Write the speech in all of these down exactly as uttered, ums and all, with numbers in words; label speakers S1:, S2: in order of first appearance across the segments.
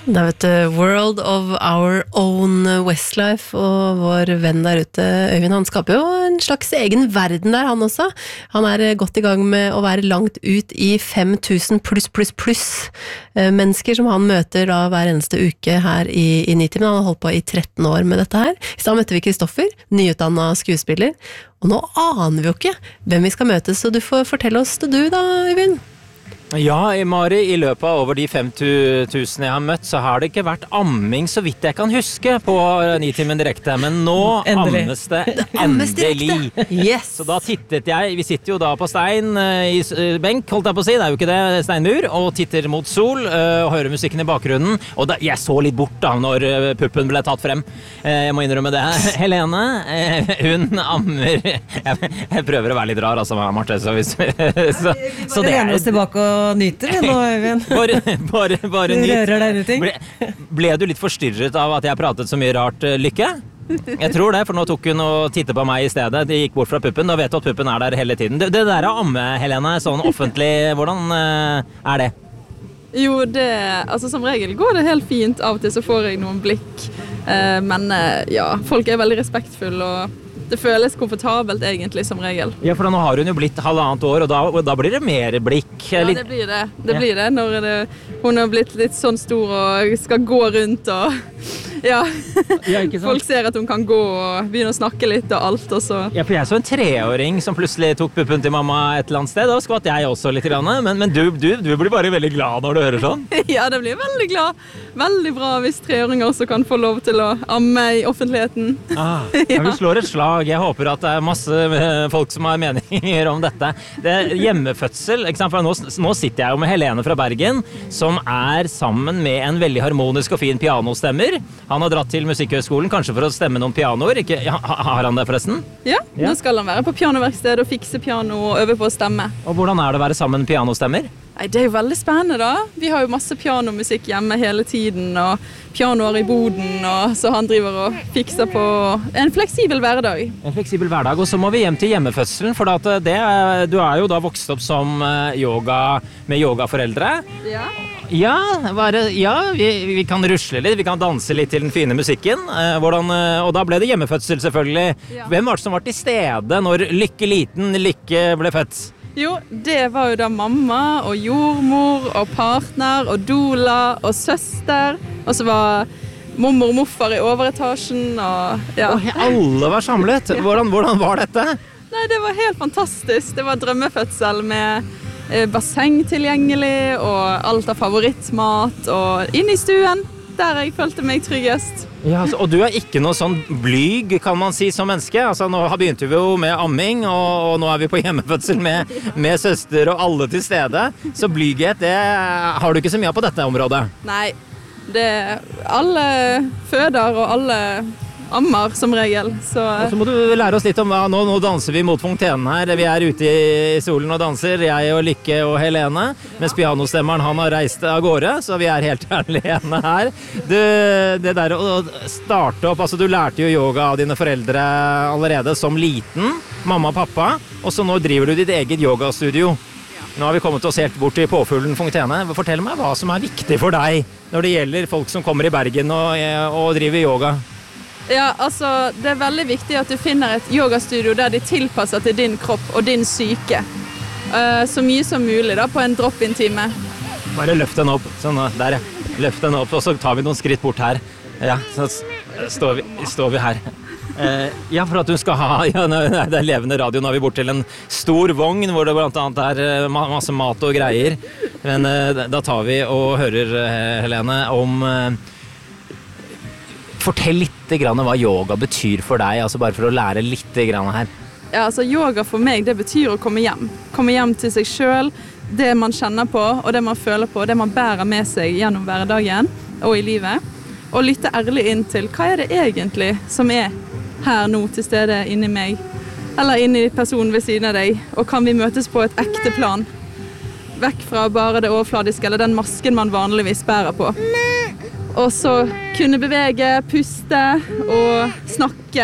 S1: Da vet du, World of Our Own Westlife, og vår venn der ute, Øyvind, han skaper jo en slags egen verden der, han også. Han er godt i gang med å være langt ut i fem tusen pluss, pluss, pluss mennesker som han møter da hver eneste uke her i, i Nitimen. Han har holdt på i tretten år med dette her. I stedet møtte vi Kristoffer, nyutdannet skuespiller, og nå aner vi jo ikke hvem vi skal møte, så du får fortelle oss det du da, Øyvind.
S2: Ja, Mari, i løpet av over de fem tusen jeg har møtt, så har det ikke vært amming så vidt jeg kan huske på Nitimen Direkte, men nå endelig. Ammes det, det ammes endelig.
S1: Yes.
S2: Så da tittet jeg, vi sitter jo da på stein i benk, holdt jeg på å si, det er jo ikke det, steinmur, og titter mot sol og hører musikken i bakgrunnen, og da, jeg så litt bort da når puppen ble tatt frem. Jeg må innrømme det. Helene, hun ammer, jeg, jeg prøver å være litt rar, altså, Marte, så hvis... Så, så det er
S3: tilbake og nyter vi nå, Øyvind.
S2: Bare, bare, bare
S3: nyt. Rører deg ting.
S2: Ble, ble du litt forstyrret av at jeg pratet så mye rart, Lykke? Jeg tror det, for nå tok hun og tittet på meg i stedet. De gikk bort fra puppen, da vet du at puppen er der hele tiden. Det, det der å amme, Helene, sånn offentlig, hvordan uh, er det?
S4: Jo, det, altså som regel går det helt fint. Av og til så får jeg noen blikk. Uh, men uh, ja, folk er veldig respektfulle og det føles komfortabelt egentlig som regel.
S2: Ja, for nå har hun jo blitt halvannet år, og da, og da blir det mer blikk.
S4: Ja, det blir det. Det blir det når det, hun har blitt litt sånn stor og skal gå rundt og ja, ja folk ser at hun kan gå og begynne å snakke litt og alt og så.
S2: Ja, for jeg så en treåring som plutselig tok puppen til mamma et eller annet sted, da skvatt jeg også litt grann, men, men du, du, du blir bare veldig glad når du hører sånn.
S4: Ja, det blir veldig glad. Veldig bra hvis treåringer også kan få lov til å amme i offentligheten.
S2: Ah, ja. Vi slår et slag. Jeg håper at det er masse folk som har meninger om dette. Det er hjemmefødsel, ikke sant? For nå, nå sitter jeg jo med Helene fra Bergen, som er sammen med en veldig harmonisk og fin pianostemmer. Han har dratt til Musikkhøgskolen, kanskje for å stemme noen pianoer. Ikke, ja, har han det forresten?
S4: Ja, ja, nå skal han være på pianoverksted og fikse piano og øve på å stemme.
S2: Og hvordan er det å være sammen med pianostemmer?
S4: Nei, det er jo veldig spennende da. Vi har jo masse pianomusikk hjemme hele tiden, og pianoer i boden, og så han driver og fikser på en fleksibel hverdag. En
S2: fleksibel hverdag, og så må vi hjem til hjemmefødselen, for at det, du er jo da vokst opp som yoga, med yogaforeldre.
S4: Ja.
S2: Ja, bare, ja vi, vi kan rusle litt, vi kan danse litt til den fine musikken, hvordan, og da ble det hjemmefødsel selvfølgelig. Ja. Hvem var det som var til stede når Lykke Liten Lykke ble født?
S4: Jo, det var jo da mamma og jordmor og partner og doula og søster, og så var mormor og morfar i overetasjen og ja.
S2: Og alle var samlet. Hvordan, hvordan var dette?
S4: Nei, det var helt fantastisk. Det var drømmefødsel med eh, basseng tilgjengelig og alt av favorittmat og inne i stuen der jeg følte meg tryggest.
S2: Ja, altså, og du er ikke noe sånn blyg, kan man si, som menneske. Altså, nå begynte vi jo med amming, og, og nå er vi på hjemmefødsel med, med søster og alle til stede. Så blyghet, det har du ikke så mye av på dette området.
S4: Nei, det alle føder og alle ammer som regel. Så,
S2: og så må du lære oss litt om, ja, nå, nå danser vi mot fontenen her. Vi er ute i solen og danser, jeg og Lykke og Helene, mens pianostemmeren han har reist av gårde, så vi er helt alene her. Du, det der å starte opp, altså du lærte jo yoga av dine foreldre allerede som liten, mamma og pappa, og så nå driver du ditt eget yogastudio. Nå har vi kommet oss helt bort til Påfuglen fontene. Fortell meg hva som er viktig for deg når det gjelder folk som kommer i Bergen og, og driver yoga.
S4: Ja, altså, det er veldig viktig at du finner et yogastudio der de tilpasser til din kropp og din syke. Uh, så mye som mulig da, på en drop-in-time.
S2: Bare løft den opp, sånn der ja. Løft den opp, og så tar vi noen skritt bort her. Ja, så står vi, står vi her. Uh, ja, for at du skal ha, ja, det er levende radio, nå er vi bort til en stor vogn, hvor det blant annet er masse mat og greier. Men uh, da tar vi og hører, Helene, om... Uh, Fortell litt grann hva yoga betyr for deg, altså bare for å lære litt grann her.
S4: Ja, altså yoga for meg, det betyr å komme hjem. Komme hjem til seg selv, det man kjenner på, og det man føler på, det man bærer med seg gjennom hverdagen og i livet. Og lytte ærlig inn til, hva er det egentlig som er her nå til stede inni meg, eller inni personen ved siden av deg, og kan vi møtes på et ekte plan? Vekk fra bare det overfladiske, eller den masken man vanligvis bærer på. Og så kunne bevege, puste og snakke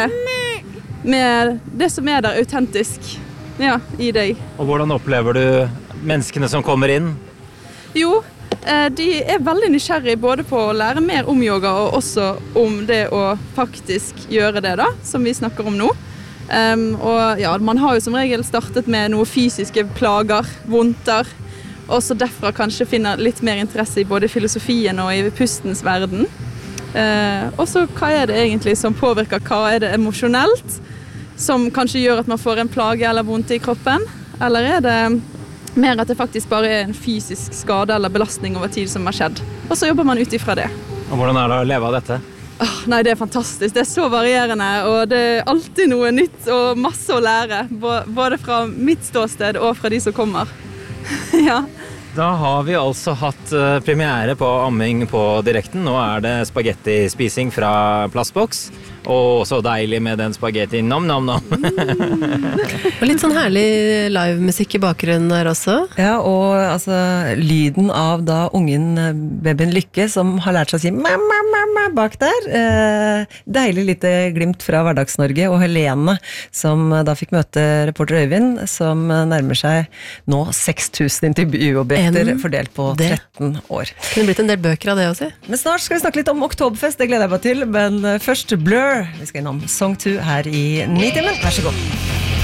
S4: med det som er der autentisk, ja, i deg.
S2: Og hvordan opplever du menneskene som kommer inn?
S4: Jo, eh, de er veldig nysgjerrige både på å lære mer om yoga og også om det å faktisk gjøre det da, som vi snakker om nå. Um, og ja, man har jo som regel startet med noen fysiske plager, vondter, og så derfra kanskje finner litt mer interesse i både filosofien og i pustens verden. Uh, og så hva er det egentlig som påvirker, hva er det emosjonelt, som kanskje gjør at man får en plage eller vondt i kroppen, eller er det mer at det faktisk bare er en fysisk skade eller belastning over tid som har skjedd. Og så jobber man ut ifra det.
S2: Og hvordan er det å leve av dette?
S4: Oh, nei, det er fantastisk. Det er så varierende, og det er alltid noe nytt og masse å lære, både fra mitt ståsted og fra de som kommer. Ja.
S2: Da har vi altså hatt premiere på amming på direkten. Nå er det spagetti-spising fra plastboks. Og så deilig med den spagetti. Nam, nam, nam.
S1: Og litt sånn herlig live-musikk i bakgrunnen der også.
S3: Ja, og altså, lyden av da ungen, babyen Lykke, som har lært seg å si mamma, mamma bak der. Eh, deilig lite glimt fra Hverdags-Norge. Og Helene, som da fikk møte reporter Øyvind, som nærmer seg nå seks tusen intervjuobjekter fordelt på tretten år.
S1: Kunne blitt en del bøker av det også.
S3: Men snart skal vi snakke litt om Oktoberfest, det gleder jeg meg til. Men først Blur. Vi skal innom Song to her i Nitimen. Vær så god.